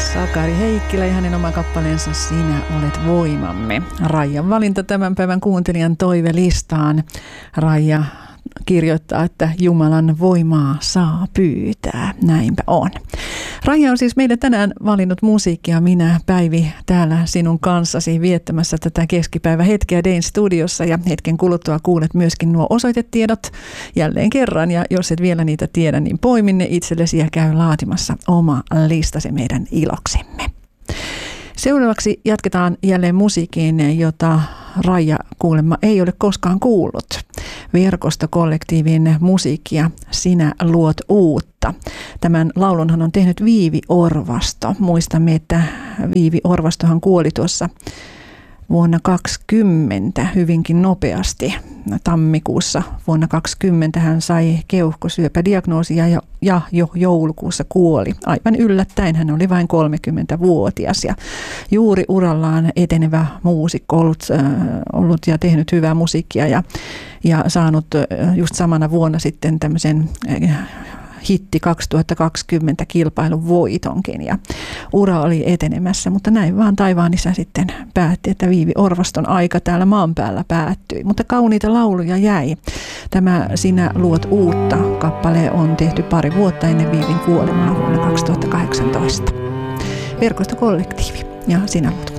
Sakari Heikkilä ja hänen oma kappaleensa Sinä olet voimamme. Raijan valinta tämän päivän kuuntelijan toivelistaan. Raija kirjoittaa, että Jumalan voimaa saa pyytää. Näinpä on. Raija on siis meille tänään valinnut musiikkia. Minä, Päivi, täällä sinun kanssasi viettämässä tätä keskipäivähetkeä Dayn studiossa. Ja hetken kuluttua kuulet myöskin nuo osoitetiedot jälleen kerran. Ja jos et vielä niitä tiedä, niin poimin ne itsellesi ja käy laatimassa oma listasi meidän iloksemme. Seuraavaksi jatketaan jälleen musiikkiin, jota Raija kuulemma ei ole koskaan kuullut. Verkostokollektiivin musiikkia Sinä luot uutta. Tämän laulunhan on tehnyt Viivi Orvasto. Muistamme, että Viivi Orvastohan kuoli tuossa vuonna 2020 hyvinkin nopeasti. Tammikuussa vuonna 2020 hän sai keuhkosyöpädiagnoosia ja jo joulukuussa kuoli. Aivan yllättäen hän oli vain 30-vuotias ja juuri urallaan etenevä muusikko ollut ja tehnyt hyvää musiikkia ja saanut just samana vuonna sitten tämmöisen hitti 2020 kilpailun voitonkin ja ura oli etenemässä, mutta näin vaan taivaan isä sitten päätti, että Viivi Orvaston aika täällä maan päällä päättyi, mutta kauniita lauluja jäi. Tämä Sinä luot uutta kappale on tehty pari vuotta ennen Viivin kuolemaa vuonna 2018. Verkostokollektiivi ja Sinä luot